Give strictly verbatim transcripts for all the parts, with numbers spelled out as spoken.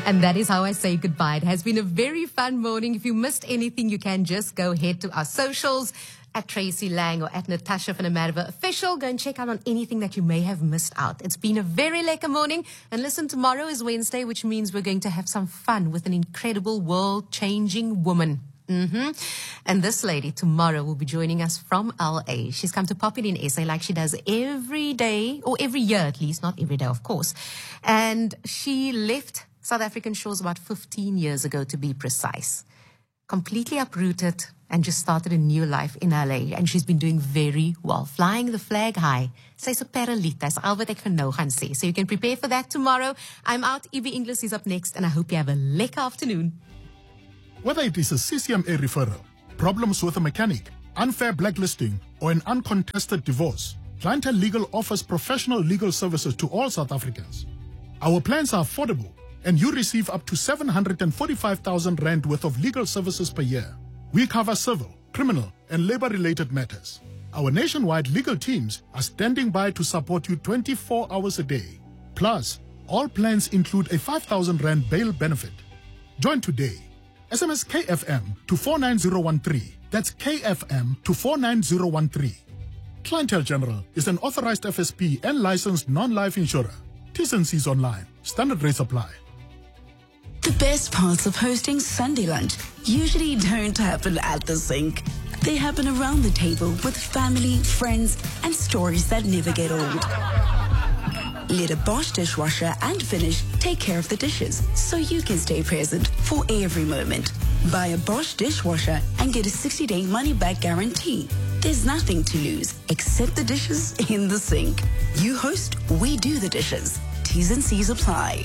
And that is how I say goodbye. It has been a very fun morning. If you missed anything, you can just go head to our socials at Tracy Lang or at Natasha van der Merwe official. Go and check out on anything that you may have missed out. It's been a very lekker morning. And listen, tomorrow is Wednesday, which means we're going to have some fun with an incredible world-changing woman. Mm-hmm. And this lady tomorrow will be joining us from L A. She's come to pop it in S A like she does every day, or every year at least, not every day, of course. And she left South African shores about fifteen years ago, to be precise. Completely uprooted and just started a new life in L A. And she's been doing very well, flying the flag high. Sy's 'n parelita, is al wat ek vir nou gaan sê. So you can prepare for that tomorrow. I'm out. Evie Inglis is up next, and I hope you have a lekker afternoon. Whether it is a C C M A referral, problems with a mechanic, unfair blacklisting, or an uncontested divorce, Clientele Legal offers professional legal services to all South Africans. Our plans are affordable, and you receive up to seven hundred forty-five thousand rand worth of legal services per year. We cover civil, criminal, and labor-related matters. Our nationwide legal teams are standing by to support you twenty-four hours a day. Plus, all plans include a five thousand rand bail benefit. Join today. S M S K F M to four nine zero one three. That's K F M to four nine zero one three. Clientele General is an authorized F S P and licensed non-life insurer. T's and C's online. Standard rates apply. The best parts of hosting Sunday lunch usually don't happen at the sink. They happen around the table with family, friends, and stories that never get old. Let a Bosch dishwasher and Finish take care of the dishes so you can stay present for every moment. Buy a Bosch dishwasher and get a sixty day money-back guarantee. There's nothing to lose except the dishes in the sink. You host, we do the dishes. T's and C's apply.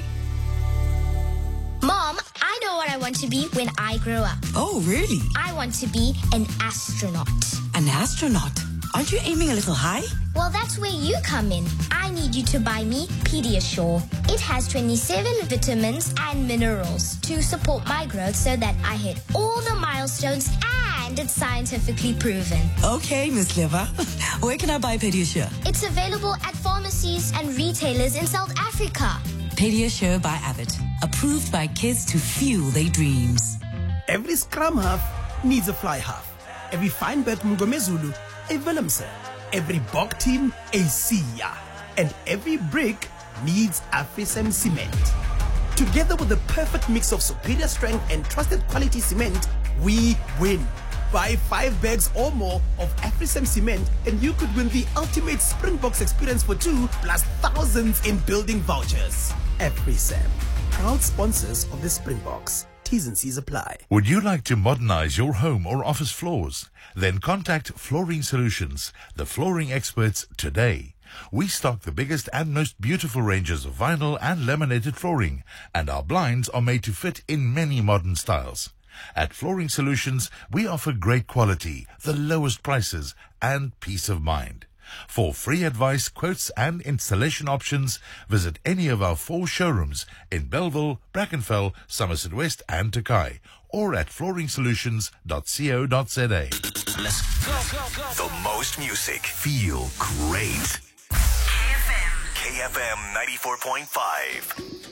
Mom, I know what I want to be when I grow up. Oh, really? I want to be an astronaut. An astronaut? Aren't you aiming a little high? Well, that's where you come in. I need you to buy me Pediasure. It has twenty-seven vitamins and minerals to support my growth so that I hit all the milestones, and it's scientifically proven. Okay, Miss Clever. Where can I buy Pediasure? It's available at pharmacies and retailers in South Africa. Pediasure by Abbott. Approved by kids to fuel their dreams. Every scrum half needs a fly half. Every Feinberg Mngomezulu, a Willemse. Every Bok team, a Sia. And every brick needs AfriSam cement. Together with the perfect mix of superior strength and trusted quality cement, we win. Buy five bags or more of AfriSam cement and you could win the ultimate Springboks experience for two, plus thousands in building vouchers. AfriSam, proud sponsors of the Springboks. T's and C's apply. Would you like to modernize your home or office floors? Then contact Flooring Solutions, the flooring experts, today. We stock the biggest and most beautiful ranges of vinyl and laminated flooring, and our blinds are made to fit in many modern styles. At Flooring Solutions, we offer great quality, the lowest prices, and peace of mind. For free advice, quotes, and installation options, visit any of our four showrooms in Bellville, Brackenfell, Somerset West, and Tokai, or at flooring solutions dot co dot za. Let's go. The most music. Feel great. K F M ninety-four point five.